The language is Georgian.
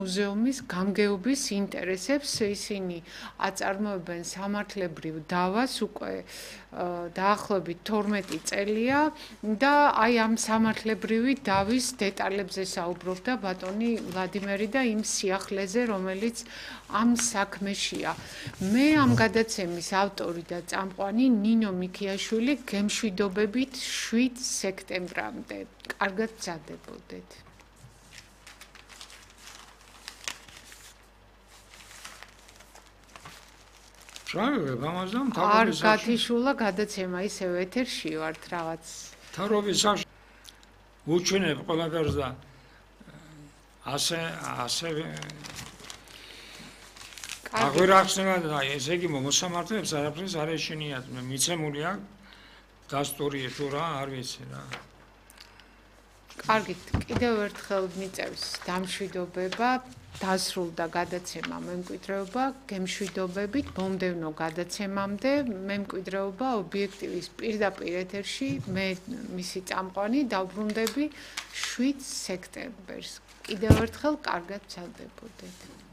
მუზეუმის გამგეობის ინტერესებს ისინი აწარმოებენ სამართლებრივ დავას უკვე დაახლოებით 12 წელია და აი ამ სამართლებრივი დავის დეტალებზე საუბრობდა ბატონი ვლადიმერი და იმ სიახლეზე, რომელიც ამ საქმეშია. მე ამ გადაცემის ავტორი და წამყვანი ნინო მიქიაშვილი გემშვიდობებით 7 სექტემბრამდე. კარგად გზადებოდეთ. არ გათიშულა გადაცემა ისევ ეთერში ვართ რაღაც თავრობის უჩვენებ ყველაფერს და ასე აღვირახსნება და ესე იგი მოსამართლეებს არაფერს არ ეშინიათ მე მიცემული აქვს დასტური თუ რა არ ვიცი რა კარგით კიდევ ერთხელ მიწევს დამშვიდობება დასრულდა გადაცემა მემკვიდრეობა გემშვიდობებით მომდევნო გადაცემამდე მემკვიდრეობა ობიექტივის პირდაპირ ეთერში მე მისი წამყვანი დავბრუნდები 7 სექტემბერს კიდევ ერთხელ კარგად გრძელდებოდეთ